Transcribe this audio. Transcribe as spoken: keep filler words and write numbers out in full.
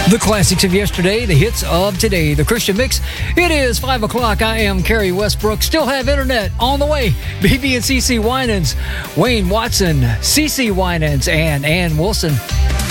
The classics of yesterday, the hits of today, the Christian Mix. It is five o'clock. I am Kerry Westbrook. Still have internet on the way. B B and C C Winans, Wayne Watson, C C Winans, and Ann Wilson.